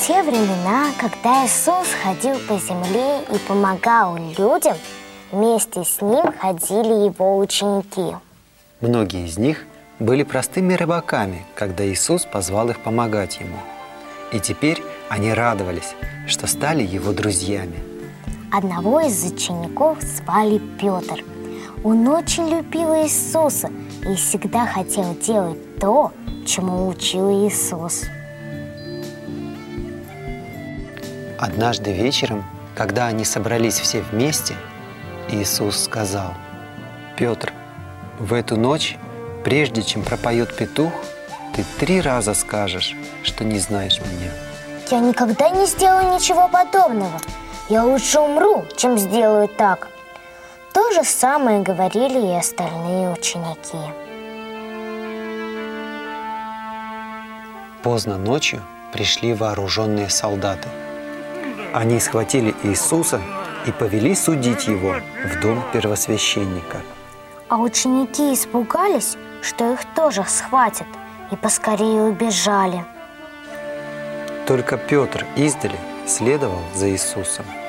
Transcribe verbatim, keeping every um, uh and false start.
те времена, когда Иисус ходил по земле и помогал людям, вместе с Ним ходили Его ученики. Многие из них были простыми рыбаками, когда Иисус позвал их помогать Ему. И теперь они радовались, что стали Его друзьями. Одного из учеников звали Петр. Он очень любил Иисуса и всегда хотел делать то, чему учил Иисус. Однажды вечером, когда они собрались все вместе, Иисус сказал: «Петр, в эту ночь, прежде чем пропоет петух, ты три раза скажешь, что не знаешь меня». Я никогда не сделаю ничего подобного. Я лучше умру, чем сделаю так. То же самое говорили и остальные ученики. Поздно ночью пришли вооруженные солдаты. Они схватили Иисуса и повели судить Его в дом первосвященника. А ученики испугались, что их тоже схватят, и поскорее убежали. Только Петр издали следовал за Иисусом.